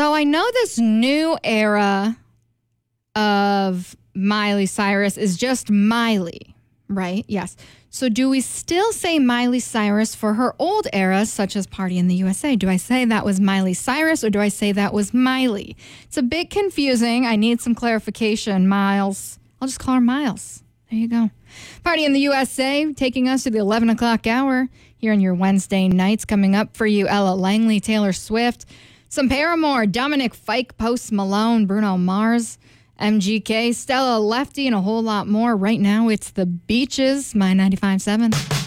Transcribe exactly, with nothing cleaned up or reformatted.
So I know this new era of Miley Cyrus is just Miley, right? Yes. So do we still say Miley Cyrus for her old era, such as Party in the U S A? Do I say that was Miley Cyrus or do I say that was Miley? It's a bit confusing. I need some clarification, Miles. I'll just call her Miles. There you go. Party in the U S A, taking us to the eleven o'clock hour here on your Wednesday nights. Coming up for you, Ella Langley, Taylor Swift, some Paramore, Dominic Fike, Post Malone, Bruno Mars, M G K, Stella Lefty, and a whole lot more. Right now, it's The Beaches, My ninety-five point seven.